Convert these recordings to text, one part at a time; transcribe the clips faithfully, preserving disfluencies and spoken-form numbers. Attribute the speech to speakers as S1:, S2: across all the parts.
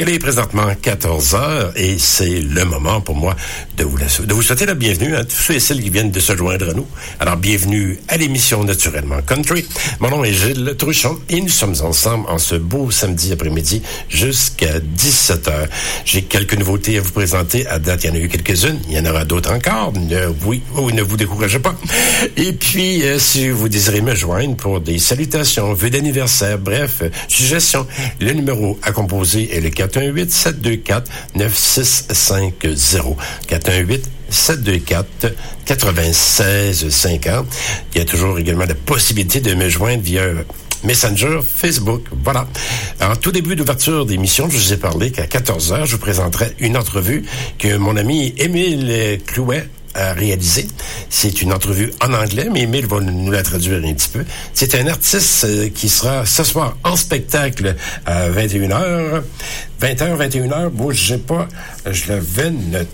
S1: Il est présentement quatorze heures et c'est le moment pour moi de vous, la, de vous souhaiter la bienvenue à tous ceux et celles qui viennent de se joindre à nous. Alors, bienvenue à l'émission Naturellement Country. Mon nom est Gilles Truchon et nous sommes ensemble en ce beau samedi après-midi jusqu'à dix-sept heures. J'ai quelques nouveautés à vous présenter. À date, il y en a eu quelques-unes. Il y en aura d'autres encore. Ne, oui, oh, ne vous découragez pas. Et puis, euh, si vous désirez me joindre pour des salutations, vœux d'anniversaire, bref, euh, suggestions, le numéro à composer est le quatre un huit, sept deux quatre, neuf six cinq zéro. quatre un huit, sept deux quatre, neuf six cinq zéro. Il y a toujours également la possibilité de me joindre via Messenger, Facebook, voilà. En tout début d'ouverture d'émission, je vous ai parlé qu'à quatorze heures, je vous présenterai une entrevue que mon ami Émile Clouet à réaliser. C'est une entrevue en anglais, mais Émile va nous la traduire un petit peu. C'est un artiste euh, qui sera ce soir en spectacle à vingt et une heures. vingt heures, vingt et une heures, bougez pas, je l'avais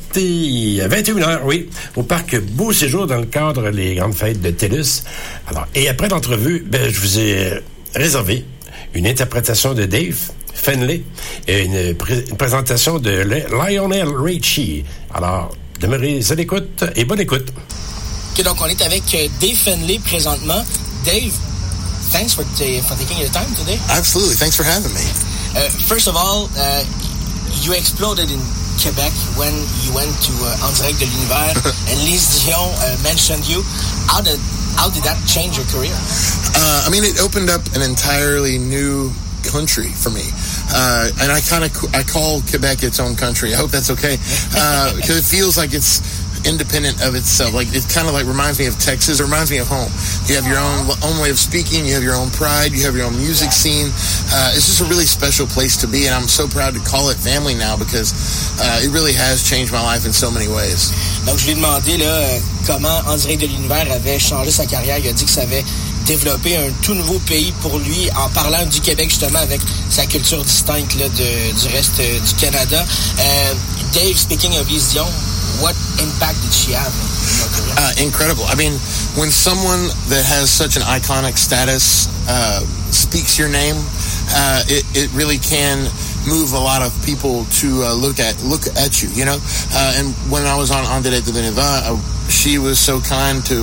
S1: noté. À vingt et une heures, oui, au parc Beau Séjour dans le cadre des grandes fêtes de TELUS. Alors, et après l'entrevue, ben, je vous ai réservé une interprétation de Dave Finlay et une, pré- une présentation de Lionel Richie. Alors, demeurez à l'écoute et bonne écoute.
S2: OK, donc on est avec Dave Finlay présentement. Dave, thanks for, t- for taking your time today.
S3: Absolutely. Thanks for having me.
S2: Uh, first of all, uh, you exploded in Quebec when you went to uh, En Direct de l'Univers and Lise Dion uh, mentioned you. How did, how did that change your career?
S3: Uh, I mean, it opened up an entirely new country for me. Uh, and I kind of, I call Quebec its own country. I hope that's okay. Uh, because it feels like it's independent of itself. Like, it kind of like reminds me of Texas. It reminds me of home. You have your own, own way of speaking. You have your own pride. You have your own music scene. Uh, it's just a really special place to be. And I'm so proud to call it family now because, uh, it really has changed my life in so many ways.
S2: Donc, je lui ai demandé, là, comment En Direct de l'Univers avait changé sa carrière. Il a dit que ça avait développer un tout nouveau pays pour lui en parlant du Québec justement avec sa culture distincte là, de, du reste euh, du Canada. Uh, Dave, speaking of Lise Dion, what impact did she have in your career?
S3: Uh, incredible. I mean, when someone that has such an iconic status uh, speaks your name, uh, it, it really can move a lot of people to uh, look at look at you, you know? Uh, and when I was on En Direct de l'Univers, uh, she was so kind to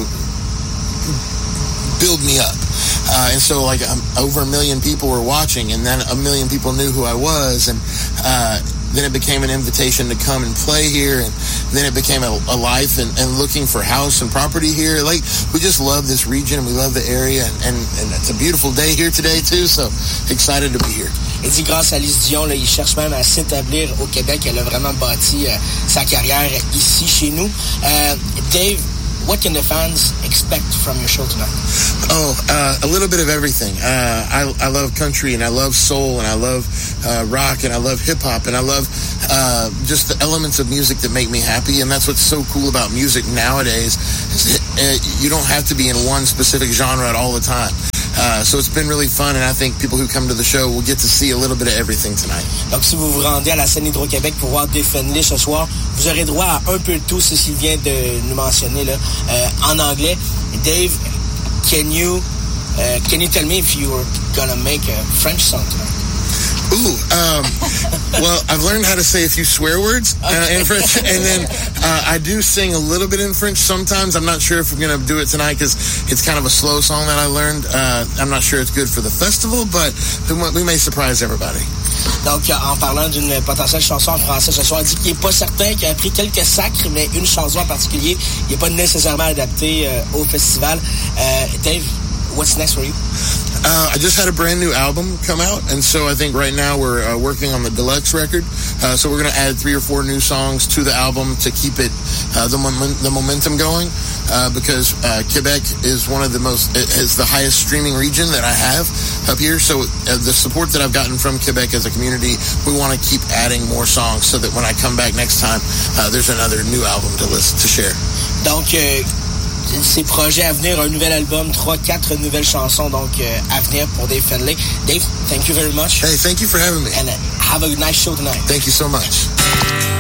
S3: build me up. Uh, and so like um, over a million people were watching and then a million people knew who I was. And uh, then it became an invitation to come and play here. And then it became a, a life and, and looking for house and property here. Like, we just love this region and we love the area. And, and, and it's a beautiful day here today too. So excited to be here.
S2: Il dit grâce à Lise Dion, là, il cherche même à s'établir au Québec. Elle a vraiment bâti euh, sa carrière ici chez nous. Uh, Dave, what can the fans expect from your show tonight?
S3: Oh, uh, a little bit of everything. Uh, I, I love country and I love soul and I love uh, rock and I love hip hop and I love uh, just the elements of music that make me happy. And that's what's so cool about music nowadays. Is that, uh, you don't have to be in one specific genre at all the time. Uh, so it's been really fun, and I think people who come to the show will get to see a little bit of everything tonight.
S2: Donc, si vous vous rendez à la scène Hydro-Québec pour voir Dave Finlay ce soir, vous aurez droit à un peu de tout, c'est ce qu'il vient de nous mentionner là, euh, en anglais. Dave, can you uh, can you tell me if you were gonna make a French song tonight?
S3: Ooh, um, well, I've learned how to say a few swear words uh, in French, and then uh, I do sing a little bit in French sometimes. I'm not sure if we're going to do it tonight because it's kind of a slow song that I learned. Uh, I'm not sure it's good for the festival, but we may surprise everybody.
S2: Donc, en parlant d'une potentielle chanson en français ce soir, il dit qu'il n'est pas certain, qu'il a appris quelques sacres, mais une chanson en particulier, il n'est pas nécessairement adapté euh, au festival. Uh, Dave, what's next for you?
S3: Uh, I just had a brand new album come out, and so I think right now we're uh, working on the deluxe record. Uh, so we're going to add three or four new songs to the album to keep it uh, the, mom- the momentum going. Uh, because uh, Quebec is one of the most is the highest streaming region that I have up here. So uh, the support that I've gotten from Quebec as a community, we want to keep adding more songs so that when I come back next time, uh, there's another new album to listen to share.
S2: Donc. Euh... Ses projets à venir, un nouvel album, trois, quatre nouvelles chansons donc euh, à venir pour Dave Finlay. Dave, thank you very much.
S3: Hey, thank you for having me.
S2: And uh, have a nice show tonight.
S3: Thank you so much.